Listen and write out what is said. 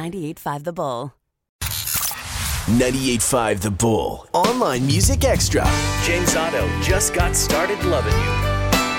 98.5 The Bull. 98.5 The Bull. Online Music Extra. James Otto just got started loving you.